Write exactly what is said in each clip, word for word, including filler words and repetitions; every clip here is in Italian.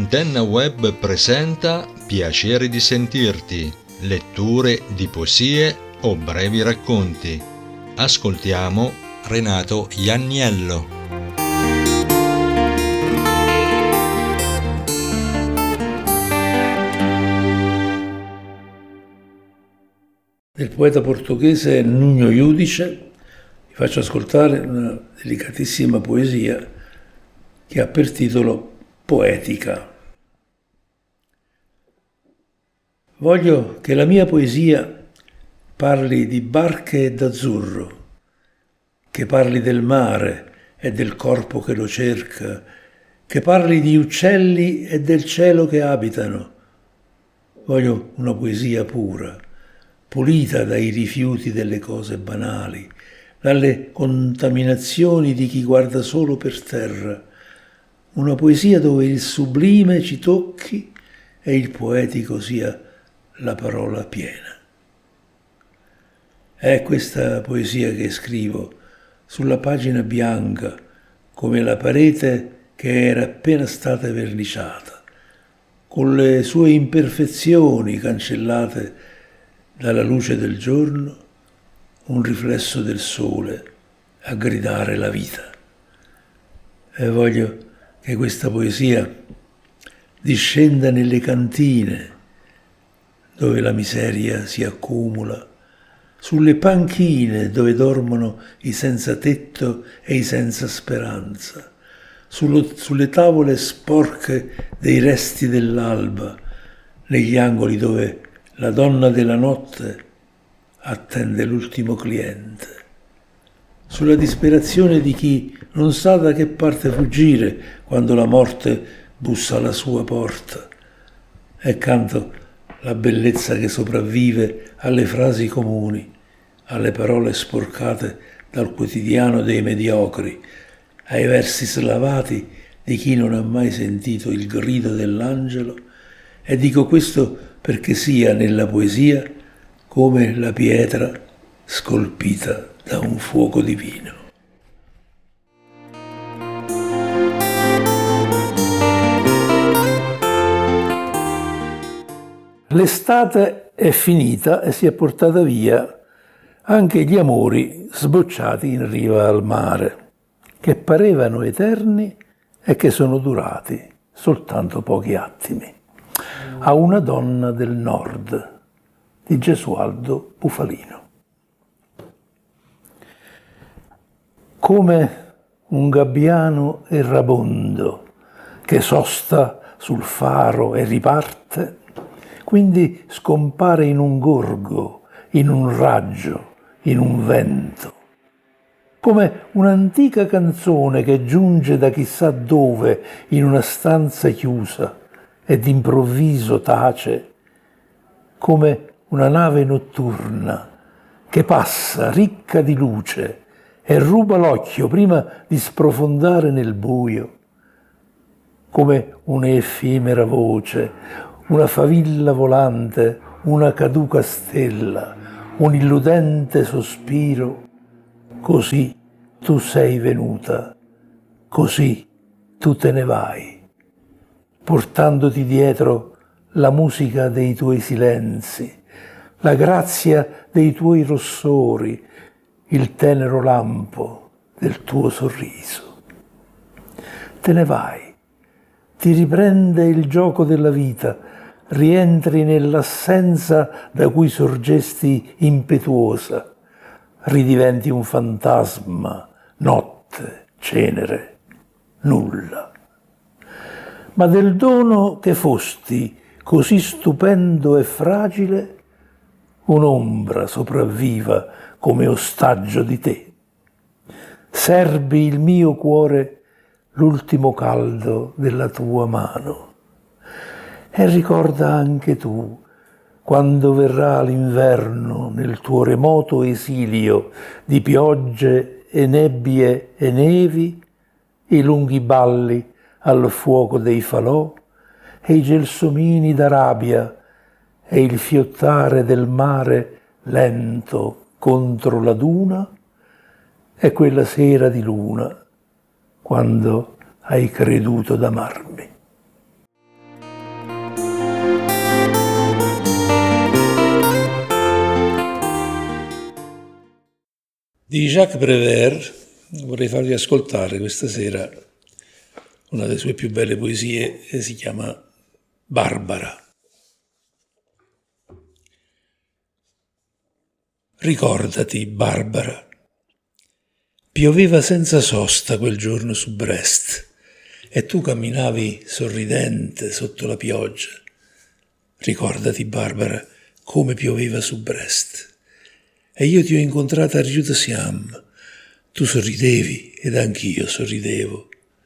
Antenna Web presenta Piacere di sentirti, letture di poesie o brevi racconti. Ascoltiamo Renato Ianniello. Del poeta portoghese Nuno Judice vi faccio ascoltare una delicatissima poesia che ha per titolo Poetica. Voglio che la mia poesia parli di barche ed azzurro, che parli del mare e del corpo che lo cerca, che parli di uccelli e del cielo che abitano. Voglio una poesia pura, pulita dai rifiuti delle cose banali, dalle contaminazioni di chi guarda solo per terra. Una poesia dove il sublime ci tocchi e il poetico sia la parola piena. È questa poesia che scrivo sulla pagina bianca, come la parete che era appena stata verniciata, con le sue imperfezioni cancellate dalla luce del giorno, un riflesso del sole a gridare la vita. E voglio che questa poesia discenda nelle cantine dove la miseria si accumula, sulle panchine dove dormono i senza tetto e i senza speranza, sullo, sulle tavole sporche dei resti dell'alba, negli angoli dove la donna della notte attende l'ultimo cliente, sulla disperazione di chi non sa da che parte fuggire quando la morte bussa alla sua porta, e canto la bellezza che sopravvive alle frasi comuni, alle parole sporcate dal quotidiano dei mediocri, ai versi slavati di chi non ha mai sentito il grido dell'angelo, e dico questo perché sia nella poesia come la pietra scolpita da un fuoco divino. L'estate è finita e si è portata via anche gli amori sbocciati in riva al mare, che parevano eterni e che sono durati soltanto pochi attimi. A una donna del nord, di Gesualdo Bufalino. Come un gabbiano errabondo che sosta sul faro e riparte, quindi scompare in un gorgo, in un raggio, in un vento. Come un'antica canzone che giunge da chissà dove in una stanza chiusa e d'improvviso tace, come una nave notturna che passa ricca di luce e ruba l'occhio prima di sprofondare nel buio, come un'effimera voce, una favilla volante, una caduca stella, un illudente sospiro. Così tu sei venuta, così tu te ne vai, portandoti dietro la musica dei tuoi silenzi, la grazia dei tuoi rossori, il tenero lampo del tuo sorriso. Te ne vai, ti riprende il gioco della vita, rientri nell'assenza da cui sorgesti impetuosa, ridiventi un fantasma, notte, cenere, nulla. Ma del dono che fosti così stupendo e fragile, un'ombra sopravviva come ostaggio di te. Serbi il mio cuore l'ultimo caldo della tua mano. E ricorda anche tu, quando verrà l'inverno nel tuo remoto esilio di piogge e nebbie e nevi, i lunghi balli al fuoco dei falò e i gelsomini d'Arabia e il fiottare del mare lento contro la duna, e quella sera di luna quando hai creduto d'amarmi. Di Jacques Prévert vorrei farvi ascoltare questa sera una delle sue più belle poesie, che si chiama Barbara. Ricordati, Barbara, pioveva senza sosta quel giorno su Brest e tu camminavi sorridente sotto la pioggia. Ricordati, Barbara, come pioveva su Brest. E io ti ho incontrata a Rieu de Siam. Tu sorridevi ed anch'io sorridevo.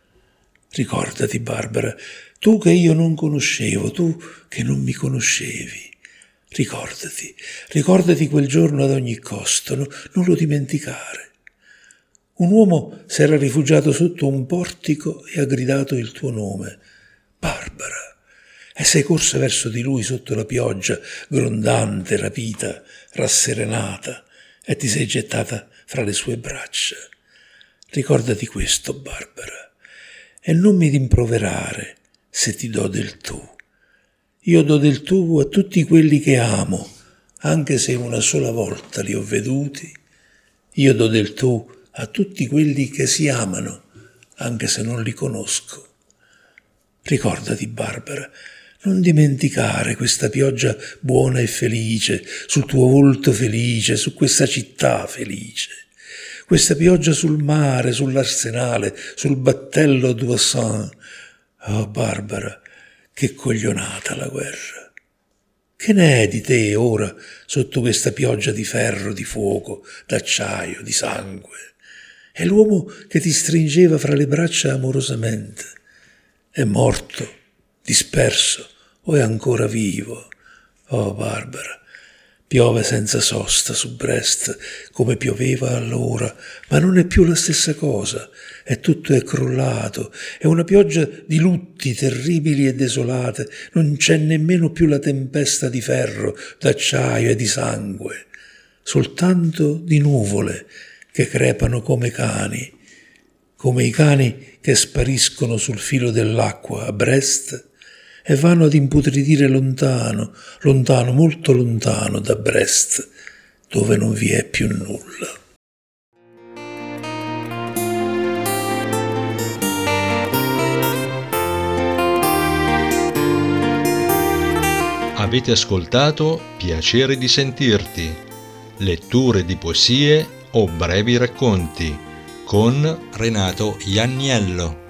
Ricordati, Barbara, tu che io non conoscevo, tu che non mi conoscevi. Ricordati, ricordati quel giorno ad ogni costo, no, non lo dimenticare. Un uomo s'era rifugiato sotto un portico e ha gridato il tuo nome, Barbara. E sei corsa verso di lui sotto la pioggia, grondante, rapita, rasserenata, e ti sei gettata fra le sue braccia. Ricordati questo, Barbara, e non mi rimproverare se ti do del tu. Io do del tu a tutti quelli che amo, anche se una sola volta li ho veduti. Io do del tu a tutti quelli che si amano, anche se non li conosco. Ricordati, Barbara, non dimenticare questa pioggia buona e felice, sul tuo volto felice, su questa città felice. Questa pioggia sul mare, sull'arsenale, sul battello d'Oissin. Oh, Barbara, che coglionata la guerra. Che ne è di te ora sotto questa pioggia di ferro, di fuoco, d'acciaio, di sangue? È l'uomo che ti stringeva fra le braccia amorosamente. È morto, disperso, o è ancora vivo? Oh, Barbara, piove senza sosta su Brest, come pioveva allora, ma non è più la stessa cosa, e tutto è crollato, è una pioggia di lutti terribili e desolate, non c'è nemmeno più la tempesta di ferro, d'acciaio e di sangue, soltanto di nuvole che crepano come cani, come i cani che spariscono sul filo dell'acqua a Brest e vanno ad imputridire lontano, lontano, molto lontano da Brest, dove non vi è più nulla. Avete ascoltato Piacere di sentirti, letture di poesie o brevi racconti con Renato Ianniello.